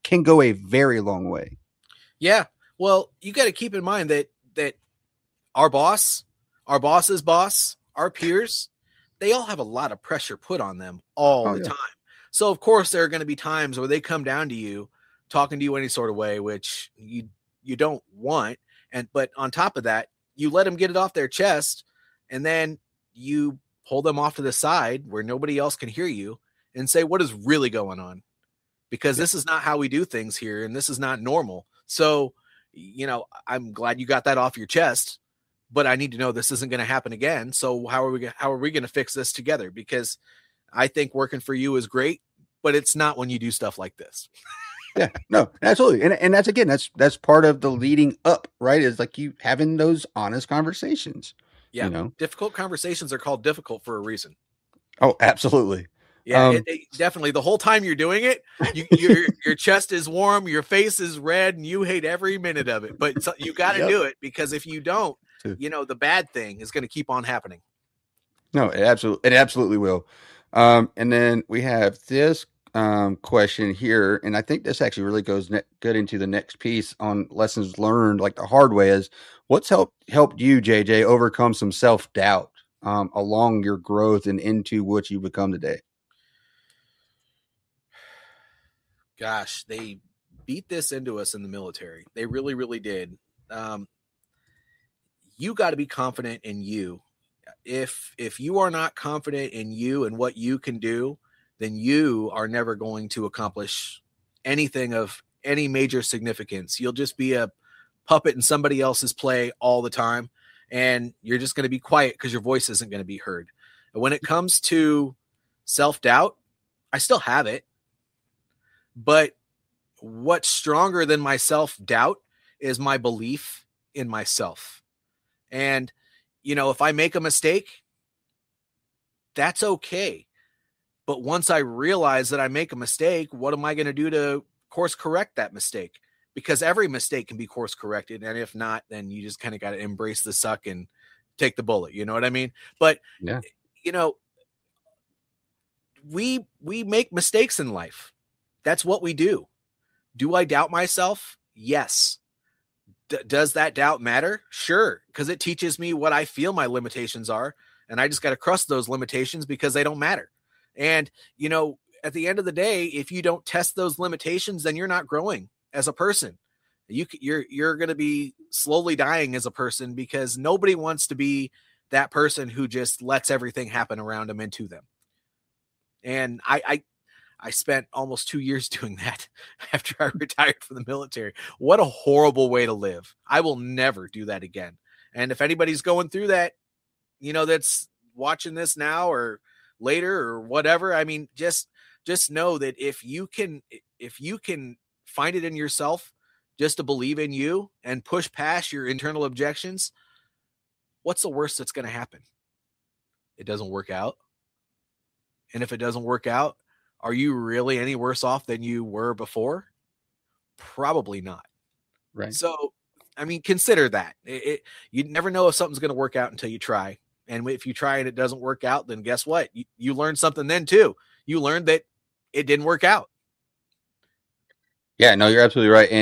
can go a very long way. Yeah. Well, you got to keep in mind that our boss's boss, our peers, they all have a lot of pressure put on them all the time. So of course there are going to be times where they come down to you, talking to you any sort of way, which you don't want. But on top of that, you let them get it off their chest, and then you pull them off to the side where nobody else can hear you and say, what is really going on? Because this is not how we do things here, and this is not normal. So, I'm glad you got that off your chest, but I need to know this isn't going to happen again. So how are we going to fix this together? Because I think working for you is great, but it's not when you do stuff like this. Yeah, no, absolutely. And that's, again, that's part of the leading up, right? Is like you having those honest conversations. Yeah. Difficult conversations are called difficult for a reason. Oh, absolutely. Yeah, it definitely. The whole time you're doing it, your chest is warm, your face is red, and you hate every minute of it. But you got to do it, because if you don't, the bad thing is going to keep on happening. No, it absolutely will. And then we have this question here, and I think this actually really goes good into the next piece on lessons learned, like the hard way. Is what's helped you, JJ, overcome some self-doubt along your growth and into what you become today? Gosh, they beat this into us in the military. They really, really did. You got to be confident in you. If you are not confident in you and what you can do, then you are never going to accomplish anything of any major significance. You'll just be a puppet in somebody else's play all the time, and you're just going to be quiet because your voice isn't going to be heard. And when it comes to self-doubt, I still have it. But what's stronger than my self-doubt is my belief in myself. And, if I make a mistake, that's okay. But once I realize that I make a mistake, what am I going to do to course correct that mistake? Because every mistake can be course corrected. And if not, then you just kind of got to embrace the suck and take the bullet. You know what I mean? But, yeah, we make mistakes in life. That's what we do. Do I doubt myself? Yes. Does that doubt matter? Sure. Because it teaches me what I feel my limitations are. And I just got to trust those limitations because they don't matter. And, at the end of the day, if you don't test those limitations, then you're not growing as a person. You're going to be slowly dying as a person, because nobody wants to be that person who just lets everything happen around them and to them. And I spent almost 2 years doing that after I retired from the military. What a horrible way to live. I will never do that again. And if anybody's going through that, that's watching this now or later or whatever, I mean, just know that if you can find it in yourself just to believe in you and push past your internal objections, what's the worst that's going to happen? It doesn't work out. And if it doesn't work out, are you really any worse off than you were before? Probably not. Right. So, I mean, consider that. You never know if something's going to work out until you try. And if you try and it doesn't work out, then guess what? You learned something then too. You learned that it didn't work out. Yeah, no, you're absolutely right.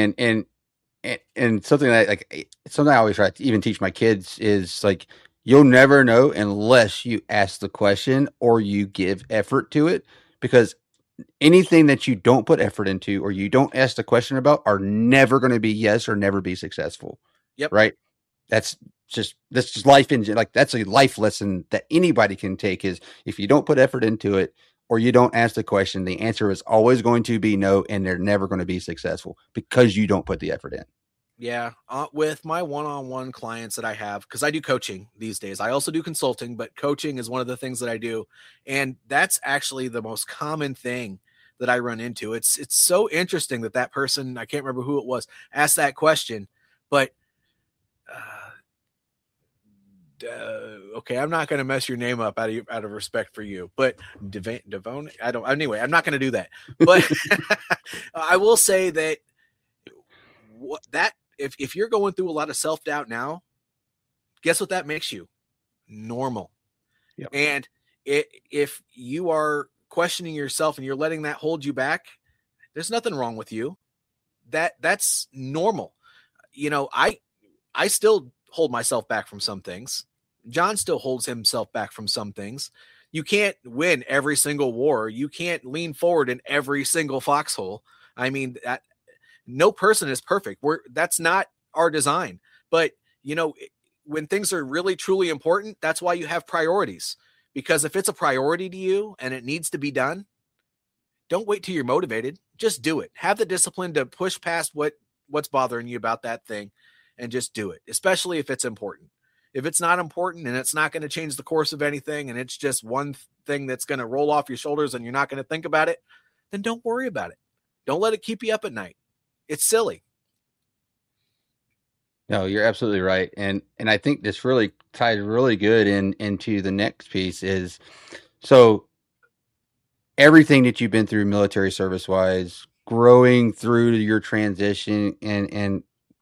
And something that something I always try to even teach my kids is like, you'll never know unless you ask the question or you give effort to it, because anything that you don't put effort into or you don't ask the question about are never going to be yes or never be successful. Yep. Right. That's just life in, like, that's a life lesson that anybody can take, is if you don't put effort into it or you don't ask the question, the answer is always going to be no, and they're never going to be successful because you don't put the effort in. Yeah. With my one-on-one clients that I have, because I do coaching these days. I also do consulting, but coaching is one of the things that I do. And that's actually the most common thing that I run into. It's so interesting that person, I can't remember who it was, asked that question, but okay, I'm not going to mess your name up out of respect for you, but Devon, anyway, I'm not going to do that. But I will say that if you're going through a lot of self-doubt now, guess what that makes you? Normal. Yep. And if you are questioning yourself and you're letting that hold you back, there's nothing wrong with you. that's normal. I still hold myself back from some things. John still holds himself back from some things. You can't win every single war. You can't lean forward in every single foxhole. I mean, no person is perfect. That's not our design. But, when things are really, truly important, that's why you have priorities. Because if it's a priority to you and it needs to be done, don't wait till you're motivated. Just do it. Have the discipline to push past what's bothering you about that thing and just do it, especially if it's important. If it's not important and it's not going to change the course of anything and it's just one thing that's going to roll off your shoulders and you're not going to think about it, then don't worry about it. Don't let it keep you up at night. It's silly. No, you're absolutely right. And I think this really ties really good into the next piece is, so everything that you've been through military service wise, growing through your transition, and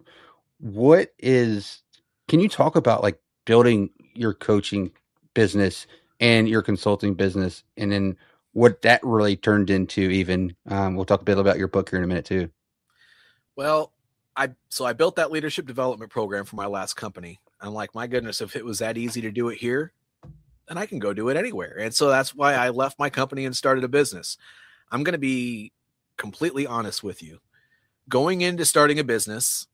can you talk about like building your coaching business and your consulting business, and then what that really turned into? Even we'll talk a bit about your book here in a minute too. Well, I built that leadership development program for my last company. I'm like, my goodness, if it was that easy to do it here, then I can go do it anywhere. And so that's why I left my company and started a business. I'm going to be completely honest with you. Going into starting a business,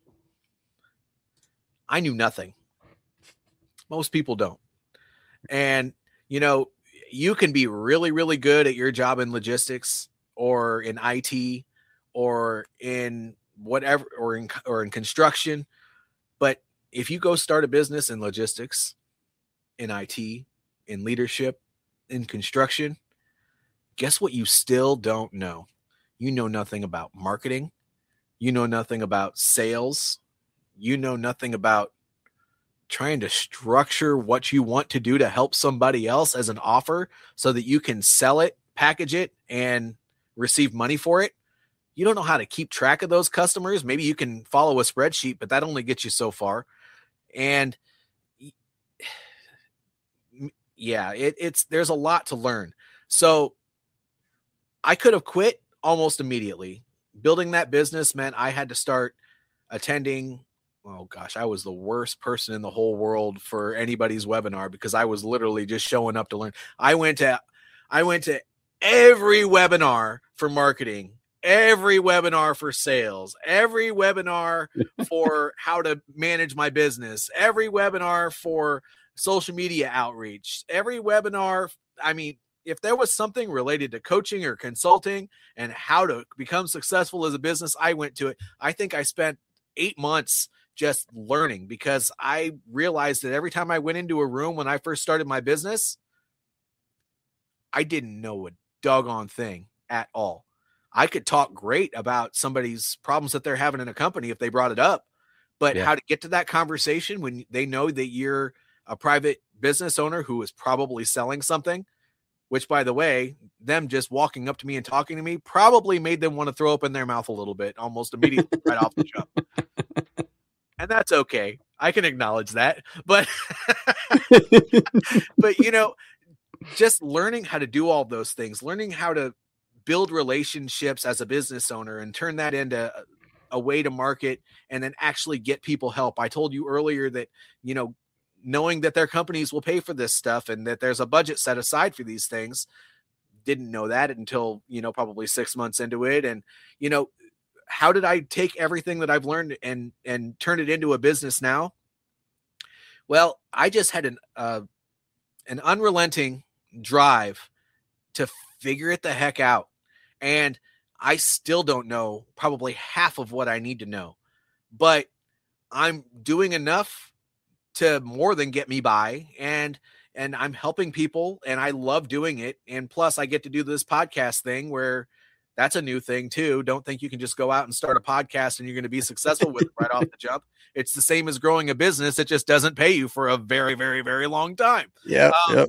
I knew nothing. Most people don't. And, you can be really, really good at your job in logistics or in IT or in whatever, or in construction. But if you go start a business in logistics, in IT, in leadership, in construction, guess what? You still don't know. You know nothing about marketing. You know nothing about sales. You know nothing about trying to structure what you want to do to help somebody else as an offer so that you can sell it, package it, and receive money for it. You don't know how to keep track of those customers. Maybe you can follow a spreadsheet, but that only gets you so far. And yeah, there's a lot to learn. So I could have quit almost immediately. Building that business meant I had to start attending. Oh gosh, I was the worst person in the whole world for anybody's webinar because I was literally just showing up to learn. I went to every webinar for marketing, every webinar for sales, every webinar for how to manage my business, every webinar for social media outreach, every webinar. I mean, if there was something related to coaching or consulting and how to become successful as a business, I went to it. I think I spent 8 months just learning because I realized that every time I went into a room when I first started my business, I didn't know a doggone thing at all. I could talk great about somebody's problems that they're having in a company if they brought it up, but how to get to that conversation when they know that you're a private business owner who is probably selling something, which, by the way, them just walking up to me and talking to me probably made them want to throw up in their mouth a little bit almost immediately right off the jump. And that's okay. I can acknowledge that. But, but just learning how to do all those things, learning how to build relationships as a business owner and turn that into a way to market and then actually get people help. I told you earlier that, knowing that their companies will pay for this stuff and that there's a budget set aside for these things. Didn't know that until, probably 6 months into it. And, how did I take everything that I've learned and turn it into a business now? Well, I just had an unrelenting drive to figure it the heck out. And I still don't know probably half of what I need to know, but I'm doing enough to more than get me by. And I'm helping people and I love doing it. And plus I get to do this podcast thing where that's a new thing too. Don't think you can just go out and start a podcast and you're going to be successful with it right off the jump. It's the same as growing a business. It just doesn't pay you for a very, very, very long time. Yeah.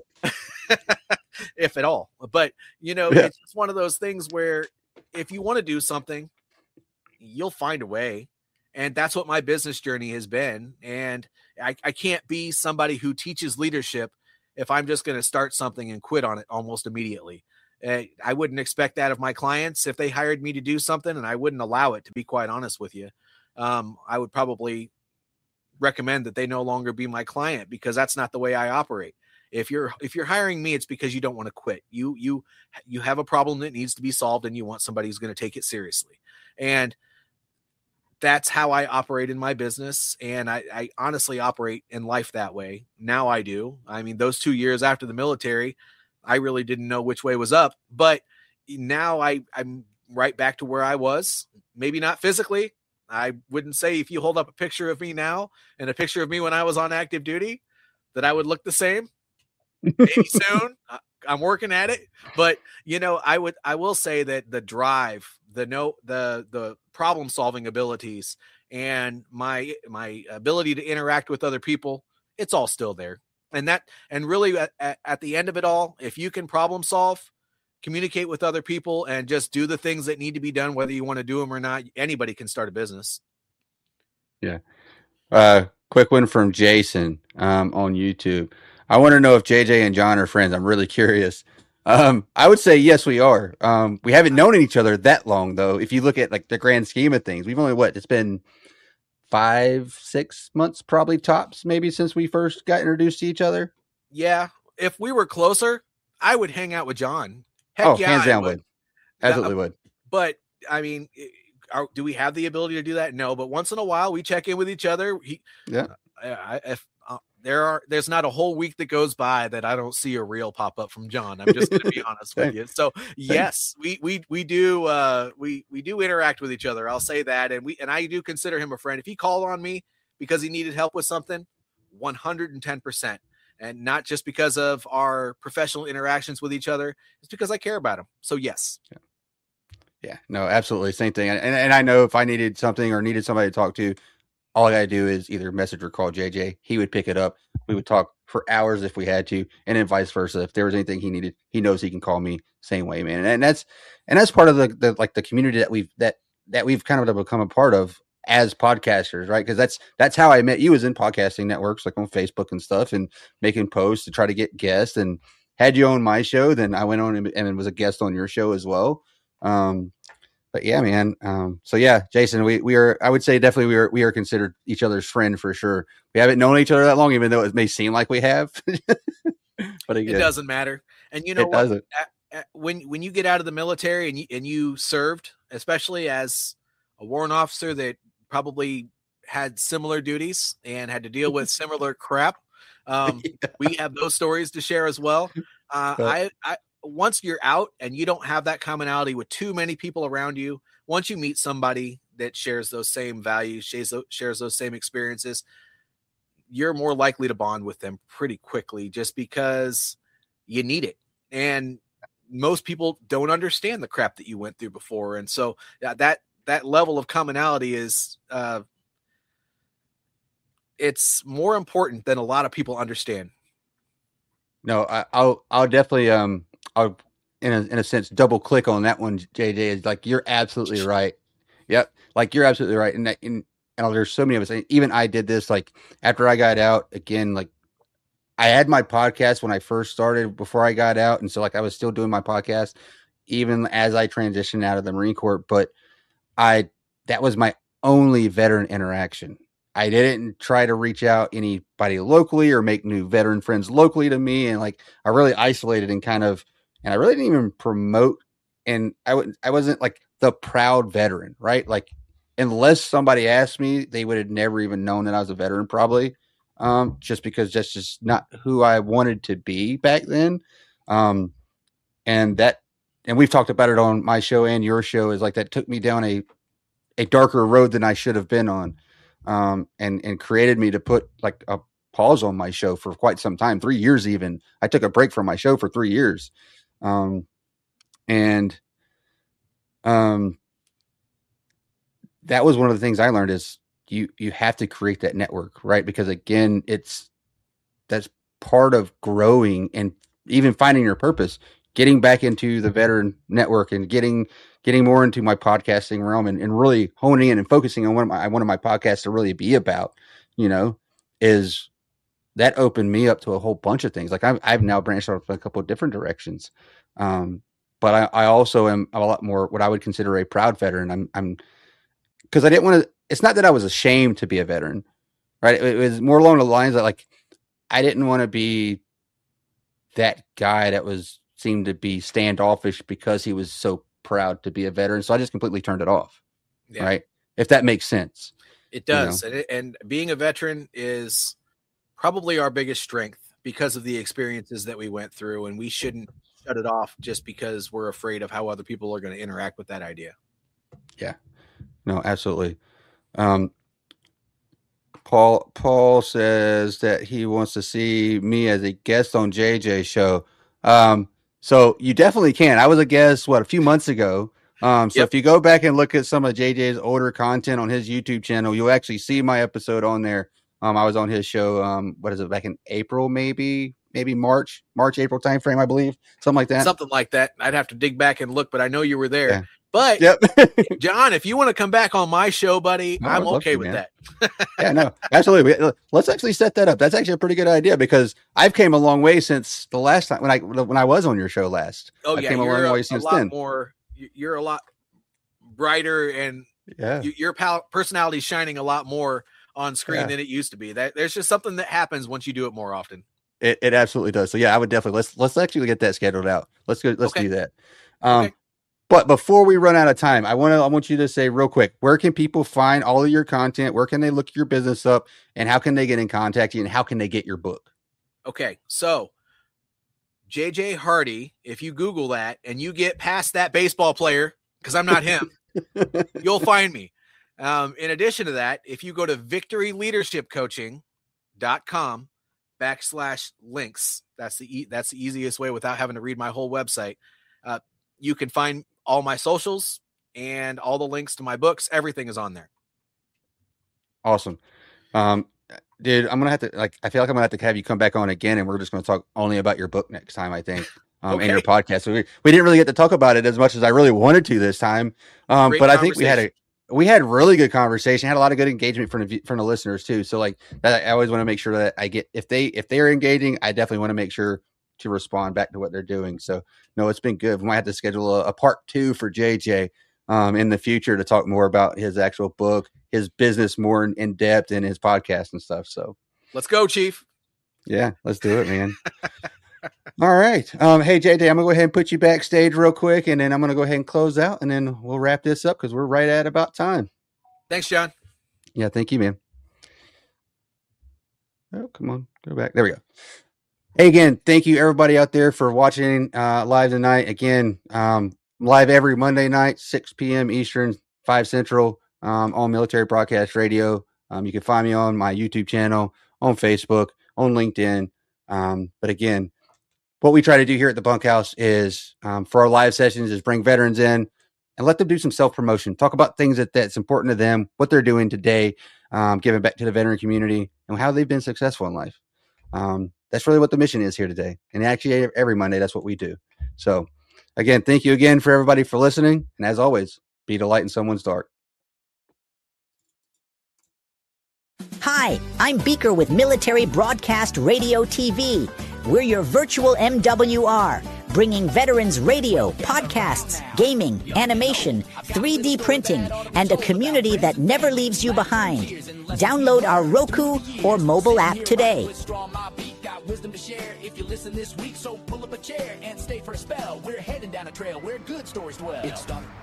If at all. But, it's just one of those things where if you want to do something, you'll find a way. And that's what my business journey has been. And I can't be somebody who teaches leadership if I'm just going to start something and quit on it almost immediately. I wouldn't expect that of my clients if they hired me to do something, and I wouldn't allow it, to be quite honest with you. I would probably recommend that they no longer be my client, because that's not the way I operate. If you're hiring me, it's because you don't want to quit. You have a problem that needs to be solved, and you want somebody who's going to take it seriously. And that's how I operate in my business. And I honestly operate in life that way. Now I do. I mean, those 2 years after the military, I really didn't know which way was up, but now I'm right back to where I was. Maybe not physically. I wouldn't say if you hold up a picture of me now and a picture of me when I was on active duty that I would look the same. Maybe soon. I'm working at it, but I will say that the drive, the problem solving abilities, and my ability to interact with other people, it's all still there. And really at the end of it all, if you can problem solve, communicate with other people, and just do the things that need to be done, whether you want to do them or not, anybody can start a business. Yeah. Quick one from Jason on YouTube. I want to know if JJ and John are friends. I'm really curious. I would say yes, we are. We haven't known each other that long, though. If you look at like the grand scheme of things, we've only it's been 5-6 months, probably tops, maybe, since we first got introduced to each other. Yeah, if we were closer, I would hang out with John. Heck yeah, hands down would. Absolutely would. But I mean, do we have the ability to do that? No, but once in a while we check in with each other. There's not a whole week that goes by that I don't see a reel pop up from John. I'm just going to be honest with you. So yes, we do interact with each other. I'll say that, and I do consider him a friend. If he called on me because he needed help with something, 110%, and not just because of our professional interactions with each other, it's because I care about him. So yes. Yeah, no, absolutely. Same thing. And I know if I needed something or needed somebody to talk to, all I got to do is either message or call JJ. He would pick it up. We would talk for hours if we had to, and then vice versa. If there was anything he needed, he knows he can call me. Same way, man. And that's part of the community that we've kind of become a part of as podcasters, right? Because that's how I met you, was in podcasting networks like on Facebook and stuff, and making posts to try to get guests. And had you on my show, then I went on and was a guest on your show as well. But yeah, man. So yeah, Jason, we are, I would say definitely we are considered each other's friend for sure. We haven't known each other that long, even though it may seem like we have. But again, it doesn't matter. And you know what? When you get out of the military and you served, especially as a warrant officer that probably had similar duties and had to deal with similar crap, we have those stories to share as well. Once you're out and you don't have that commonality with too many people around you, once you meet somebody that shares those same values, shares those same experiences, you're more likely to bond with them pretty quickly, just because you need it. And most people don't understand the crap that you went through before. And so that level of commonality is, it's more important than a lot of people understand. No, I'll definitely, I'll in a sense double click on that one, JJ. Is like, you're absolutely right. Yep, like you're absolutely right. And there's so many of us. Even I did this like after I got out. Again, like I had my podcast when I first started before I got out, and so like I was still doing my podcast even as I transitioned out of the Marine Corps. But that was my only veteran interaction. I didn't try to reach out anybody locally or make new veteran friends locally to me, and like I really isolated and I really didn't even promote. And I wasn't like the proud veteran, right? Like unless somebody asked me, they would have never even known that I was a veteran, probably, just because that's just not who I wanted to be back then. And we've talked about it on my show and your show, is like that took me down a darker road than I should have been on. And created me to put like a pause on my show for quite some time, 3 years even. I took a break from my show for 3 years. That was one of the things I learned, is you have to create that network, right? Because again, that's part of growing and even finding your purpose, getting back into the veteran network and getting more into my podcasting realm and really honing in and focusing on what I wanted my podcast to really be about, is that opened me up to a whole bunch of things. Like I've now branched off a couple of different directions. but I also am a lot more what I would consider a proud veteran. I'm because I didn't want to. It's not that I was ashamed to be a veteran, right? It was more along the lines that like I didn't want to be that guy that seemed to be standoffish because he was so proud to be a veteran. So I just completely turned it off, right? If that makes sense. It does, and being a veteran is probably our biggest strength because of the experiences that we went through, and we shouldn't shut it off just because we're afraid of how other people are going to interact with that idea. Yeah, no, absolutely. Paul says that he wants to see me as a guest on JJ's show. So you definitely can. I was a guest, a few months ago. If you go back and look at some of JJ's older content on his YouTube channel, you'll actually see my episode on there. I was on his show. Back in April, maybe March, April timeframe, I believe, something like that. I'd have to dig back and look, but I know you were there. Yeah. But John, if you want to come back on my show, buddy, I'm okay with that. Yeah, no, absolutely. Let's actually set that up. That's actually a pretty good idea because I've came a long way since the last time when I was on your show last. Oh, I've came a long way since then. You're a lot brighter, and your personality is shining a lot more on screen than it used to be. There's just something that happens once you do it more often. It absolutely does. So yeah, I would definitely let's actually get that scheduled out. Let's do that. But before we run out of time, I want you to say real quick, where can people find all of your content? Where can they look your business up, and how can they get in contact with you, and how can they get your book? Okay, so JJ Hardy, if you Google that and you get past that baseball player, because I'm not him, you'll find me. In addition to that, if you go to victoryleadershipcoaching.com/links, that's the easiest way without having to read my whole website. You can find all my socials and all the links to my books. Everything is on there. Awesome. Dude, I'm going to have to, I feel like I'm going to have to have you come back on again, and we're just going to talk only about your book next time, I think, in your podcast. So we didn't really get to talk about it as much as I really wanted to this time. But I think we had really good conversation, had a lot of good engagement from the listeners too. So I always want to make sure that I get, if they're engaging, I definitely want to make sure to respond back to what they're doing. So no, it's been good. We might have to schedule a part 2 for JJ in the future to talk more about his actual book, his business more in depth, and his podcast and stuff. So let's go, Chief. Yeah, let's do it, man. All right. Hey, JJ, I'm gonna go ahead and put you backstage real quick, and then I'm gonna go ahead and close out, and then we'll wrap this up because we're right at about time. Thanks, John. Yeah, thank you, man. Oh, come on, go back. There we go. Hey, again, thank you everybody out there for watching live tonight. Again, live every Monday night, 6 p.m. Eastern, 5 Central, on Military Broadcast Radio. You can find me on my YouTube channel, on Facebook, on LinkedIn. But again, what we try to do here at the Bunkhouse is for our live sessions is bring veterans in and let them do some self-promotion. Talk about things that's important to them, what they're doing today, giving back to the veteran community, and how they've been successful in life. That's really what the mission is here today. And actually, every Monday, that's what we do. So, again, thank you again for everybody for listening. And as always, be the light in someone's dark. Hi, I'm Beaker with Military Broadcast Radio TV. We're your virtual MWR, bringing veterans radio, podcasts, gaming, animation, 3D printing, and a community that never leaves you behind. Download our Roku or mobile app today. Wisdom to share if you listen this week, so pull up a chair and stay for a spell. We're heading down a trail where good stories dwell. It's done.